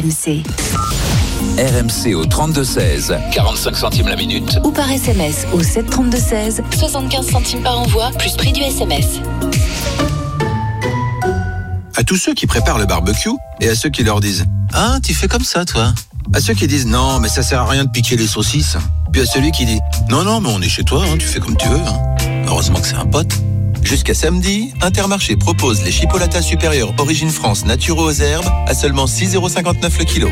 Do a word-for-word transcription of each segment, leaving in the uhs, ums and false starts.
M C. R M C au trente-deux seize, quarante-cinq centimes la minute. Ou par S M S au sept trente-deux seize, soixante-quinze centimes par envoi, plus prix du S M S. À tous ceux qui préparent le barbecue et à ceux qui leur disent « Ah, tu fais comme ça, toi ?» À ceux qui disent « Non, mais ça sert à rien de piquer les saucisses ». Puis à celui qui dit « Non, non, mais on est chez toi, hein, tu fais comme tu veux. Hein. » Heureusement que c'est un pote. Jusqu'à samedi, Intermarché propose les chipolatas supérieurs Origine France naturaux aux herbes à seulement six euros cinquante-neuf le kilo.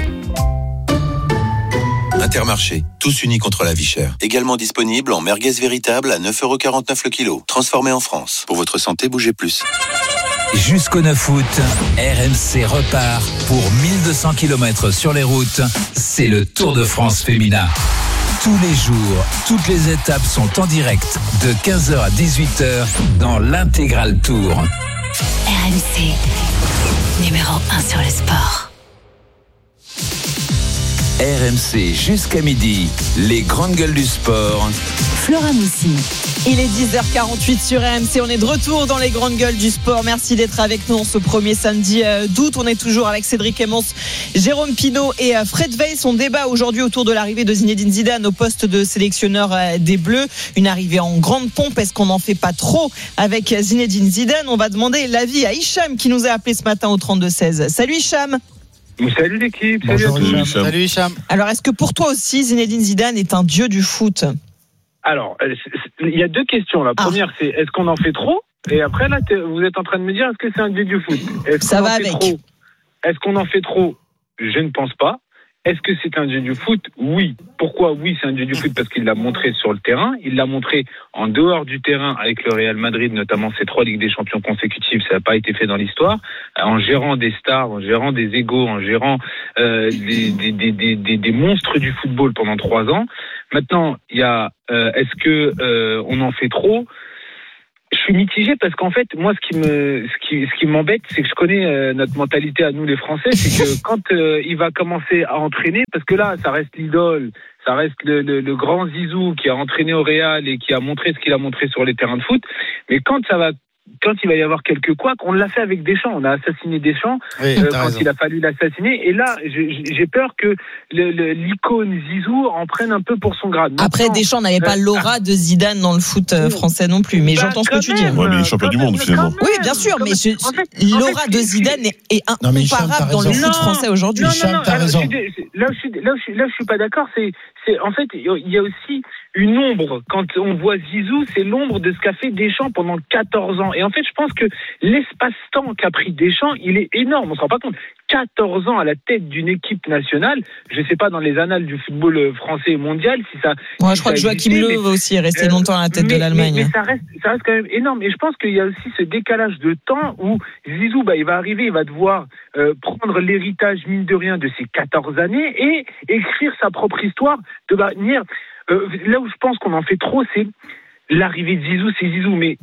Intermarché, tous unis contre la vie chère. Également disponible en merguez véritable à neuf euros quarante-neuf le kilo. Transformé en France. Pour votre santé, bougez plus. Jusqu'au neuf août, R M C repart pour mille deux cents kilomètres sur les routes. C'est le Tour de France féminin. Tous les jours, toutes les étapes sont en direct de quinze heures à dix-huit heures dans l'Intégral Tour. R M C, numéro un sur le sport. R M C jusqu'à midi, les grandes gueules du sport. Flora Moussi. Il est dix heures quarante-huit sur R M C. On est de retour dans les grandes gueules du sport. Merci d'être avec nous en ce premier samedi d'août. On est toujours avec Cédric Emmons, Jérôme Pinault et Fred Weiss. On débat aujourd'hui autour de l'arrivée de Zinedine Zidane au poste de sélectionneur des Bleus. Une arrivée en grande pompe. Est-ce qu'on n'en fait pas trop avec Zinedine Zidane? On va demander l'avis à Hicham qui nous a appelé ce matin au trente-deux seize. Salut Hicham. Salut l'équipe, salut Bonjour, à tous. Hicham. Salut Hicham. Alors, est-ce que pour toi aussi, Zinedine Zidane est un dieu du foot? Alors, il y a deux questions. La première, ah. c'est est-ce qu'on en fait trop? Et après, là, vous êtes en train de me dire est-ce que c'est un dieu du foot? Est-ce Ça qu'on va en fait avec. Trop Est-ce qu'on en fait trop? Je ne pense pas. Est-ce que c'est un dieu du foot? Oui. Pourquoi oui, c'est un dieu du foot? Parce qu'il l'a montré sur le terrain. Il l'a montré en dehors du terrain avec le Real Madrid, notamment ses trois Ligues des Champions consécutives. Ça n'a pas été fait dans l'histoire. En gérant des stars, en gérant des égos, en gérant euh, des, des, des, des, des, des monstres du football pendant trois ans. Maintenant, il y a euh, est-ce que euh, on en fait trop? Je suis mitigé parce qu'en fait, moi, ce qui me, ce qui, ce qui m'embête, c'est que je connais euh, notre mentalité à nous les Français, c'est que quand euh, il va commencer à entraîner, parce que là, ça reste l'idole, ça reste le, le, le grand Zizou qui a entraîné au Real et qui a montré ce qu'il a montré sur les terrains de foot, mais quand ça va quand il va y avoir quelques couacs, on l'a fait avec Deschamps. On a assassiné Deschamps oui, euh, quand raison. il a fallu l'assassiner. Et là, j'ai, j'ai peur que le, le, l'icône Zizou en prenne un peu pour son grade. Maintenant, après, Deschamps n'avait pas l'aura de Zidane dans le foot français non plus. Mais bah, j'entends ce que tu dis. Ouais, mais il est champion du monde finalement. Oui, bien sûr. Mais je, en fait, l'aura en fait, de Zidane est, est incomparable dans le foot français aujourd'hui. Non, non, non. Alors, là, où je suis, là, où je suis, là, où je suis pas d'accord, c'est, c'est en fait, il y a aussi une ombre. Quand on voit Zizou, c'est l'ombre de ce qu'a fait Deschamps pendant quatorze ans. Et en fait, je pense que l'espace-temps qu'a pris Deschamps, il est énorme. On se rend pas compte. quatorze ans à la tête d'une équipe nationale. Je sais pas dans les annales du football français et mondial si ça. Moi, si je crois que Joachim existé, Löw aussi est resté euh, longtemps à la tête mais, de l'Allemagne. Mais, mais ça reste, ça reste quand même énorme. Et je pense qu'il y a aussi ce décalage de temps où Zizou, bah, il va arriver, il va devoir euh, prendre l'héritage mine de rien de ces quatorze années et écrire sa propre histoire de manière. Euh, là où je pense qu'on en fait trop, c'est l'arrivée de Zizou, c'est Zizou, mais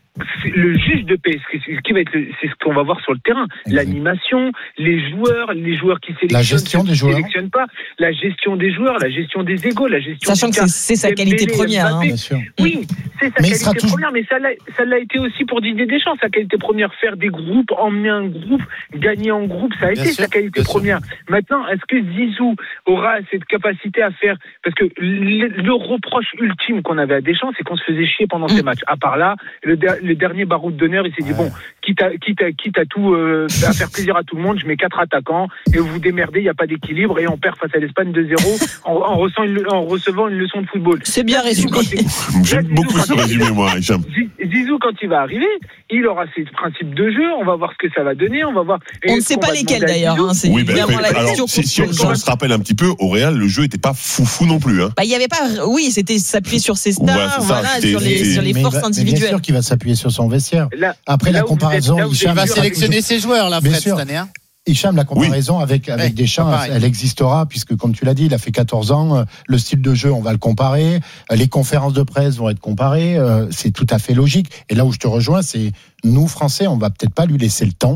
le juge de paix, ce qui va être, c'est ce qu'on va voir sur le terrain, l'animation, les joueurs, les joueurs qui sélectionnent, la gestion des joueurs, sélectionnent pas, la gestion des joueurs, la gestion des égos, la gestion. Sachant que c'est, c'est sa qualité Bélé, première, hein, bien sûr. Oui, c'est sa mais qualité toujours... première, mais ça l'a, ça l'a été aussi pour Didier Deschamps. Sa qualité première, faire des groupes, emmener un groupe, gagner en groupe, ça a bien été sûr, sa qualité première. Sûr. Maintenant, est-ce que Zizou aura cette capacité à faire, parce que le, le reproche ultime qu'on avait à Deschamps, c'est qu'on se faisait chier pendant mmh. ces matchs. À part là, le le dernier baroud d'honneur, il s'est dit ouais. bon, quitte à, quitte à, quitte à tout, euh, à faire plaisir à tout le monde, je mets quatre attaquants et vous vous démerdez, il n'y a pas d'équilibre et on perd face à l'Espagne deux zéro en, en, recevant une, en recevant une leçon de football. C'est bien résumé. J'aime beaucoup ce résumé, moi, Hicham. Zizou, quand il va arriver, il aura ses principes de jeu, on va voir ce que ça va donner, on va voir. On ne sait pas lesquels d'ailleurs, hein, c'est oui, évidemment bah, la alors, question. Si, si, on, si on se rappelle un petit peu, au Real, le jeu n'était pas foufou non plus. Hein. Bah, il y avait pas, oui, c'était s'appuyer sur ses stars, ouais, voilà, ça, sur les, sur les mais forces va, individuelles. Bien sûr qu'il va s'appuyer sur son vestiaire. Là, Après là la comparaison, êtes, Hicham il va sélectionner ses joueurs là, Fred, cette année. Hein. Hicham, la comparaison oui. avec, avec oui, Deschamps, elle existera, puisque, comme tu l'as dit, il a fait quatorze ans. Le style de jeu, on va le comparer. Les conférences de presse vont être comparées. C'est tout à fait logique. Et là où je te rejoins, c'est nous, Français, on va peut-être pas lui laisser le temps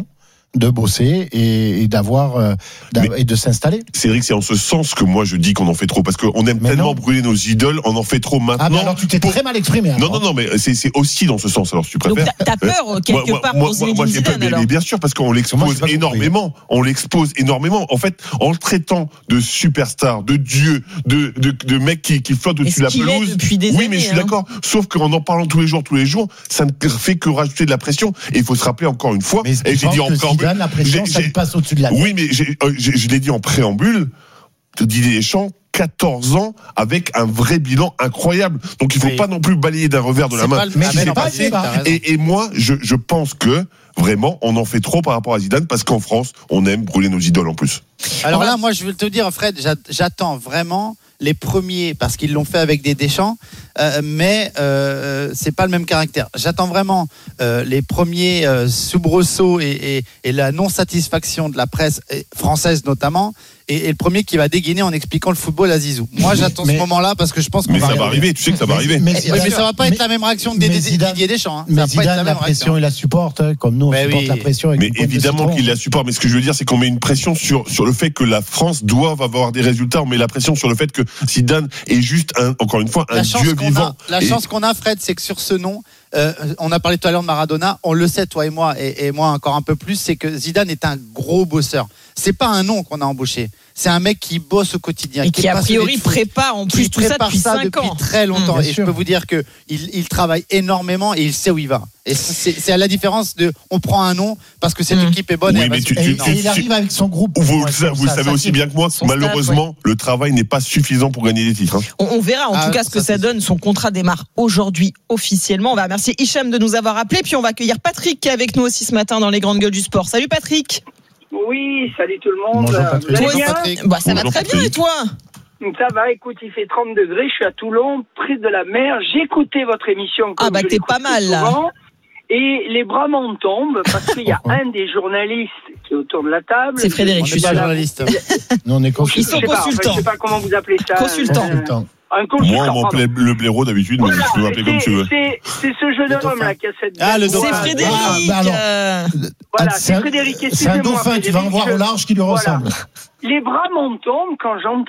de bosser et, et d'avoir euh, et de s'installer. Cédric, c'est en ce sens que moi je dis qu'on en fait trop, parce qu'on aime mais tellement non. brûler nos idoles, on en fait trop maintenant. Ah mais alors tu t'es pour... très mal exprimé. Alors. Non non non, mais c'est, c'est aussi dans ce sens. Alors si tu préfères. Donc t'as, t'as peur quelque moi, part moi, pour moi, moi, j'ai peur, mais, mais bien sûr, parce qu'on l'expose moi, énormément. On l'expose énormément. En fait, en le traitant de superstar, de dieu, de de, de mec qui, qui flotte au-dessus de la pelouse. Depuis des oui, années, mais je suis hein. d'accord. Sauf qu'en en parlant tous les jours, tous les jours, ça ne fait que rajouter de la pression. Et il faut se rappeler encore une fois. Mais et j'ai dit en préambule, la pression, ça lui passe au-dessus de la tête. Oui, mais j'ai, euh, j'ai, je l'ai dit en préambule. Didier Deschamps, quatorze ans avec un vrai bilan incroyable. Donc il ne faut oui. pas non plus balayer d'un revers de c'est la main. Pas, mais c'est pas passé. Et, et moi, je, je pense que vraiment, on en fait trop par rapport à Zidane parce qu'en France, on aime brûler nos idoles en plus. Alors là, moi, je vais te dire, Fred, j'attends vraiment les premiers parce qu'ils l'ont fait avec des Deschamps, euh, mais euh, c'est pas le même caractère. J'attends vraiment euh, les premiers euh, soubresauts et, et, et la non-satisfaction de la presse française notamment. Et, et le premier qui va dégainer en expliquant le football à Zizou. Moi, j'attends mais, ce moment-là parce que je pense qu'on mais va. Mais ça va arriver, tu sais que ça va arriver. Mais, mais, mais, mais ça va pas être la même réaction que des Didier Deschamps. Hein. Mais ça va Zidane, pas être la, la pression, il la supporte, hein, comme nous, on mais supporte oui. la pression. Mais évidemment qu'il la supporte. Mais ce que je veux dire, c'est qu'on met une pression sur, sur le fait que la France doit avoir des résultats. On met la pression sur le fait que Zidane est juste, un, encore une fois, un dieu vivant. A, la et... chance qu'on a, Fred, c'est que sur ce nom, Euh, on a parlé tout à l'heure de Maradona, on le sait toi et moi et, et moi encore un peu plus, c'est que Zidane est un gros bosseur. C'est pas un nom qu'on a embauché, c'est un mec qui bosse au quotidien et qui, qui a priori prépare en plus tout ça depuis cinq ans, depuis très longtemps. Mmh, et sûr. Je peux vous dire que il, il travaille énormément et il sait où il va. Et c'est, c'est à la différence de, on prend un nom parce que cette mmh. équipe est bonne. Oui, et, mais tu, et, tu, et tu, il arrive avec son groupe. Vous, ça, vous ça, savez ça, aussi bien que moi, malheureusement, staff, ouais. le travail n'est pas suffisant pour gagner des titres. Hein. On, on verra en ah, tout cas ce que ça, ça donne. Son contrat démarre aujourd'hui officiellement. On va remercier Hicham de nous avoir appelé, puis on va accueillir Patrick qui est avec nous aussi ce matin dans les grandes gueules du sport. Salut Patrick. Oui, salut tout le monde. Bonjour Patrick. Vous allez bien bah, ça Bonjour va très Patrick. bien et toi? Ça va, écoute, il fait trente degrés, je suis à Toulon, prise de la mer. J'écoutais votre émission. Ah bah t'es pas mal là. Et les bras m'en tombent parce qu'il y a un des journalistes qui est autour de la table. C'est Frédéric, je suis pas journaliste. Nous on est consultants. Ils sont je consultants. Pas, je sais pas comment vous appelez ça. Consultants. Euh, un consultant. Moi, on m'appelait le blaireau d'habitude, voilà, mais tu peux m'appeler comme tu veux. C'est, c'est ce jeune homme là qui a cette. Ah, le dauphin. C'est Frédéric. Ah, bah alors, euh... Voilà, c'est, c'est Frédéric. C'est un dauphin, tu vas en voir au large qui lui ressemble. Voilà. Les bras m'en tombent quand j'entends